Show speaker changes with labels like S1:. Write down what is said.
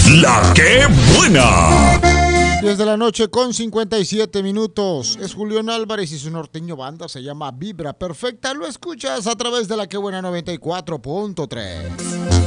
S1: La que buena.
S2: 10 de la noche con 57 minutos. Es Julián Álvarez y su norteño banda se llama Vibra Perfecta. Lo escuchas a través de la que buena 94.3.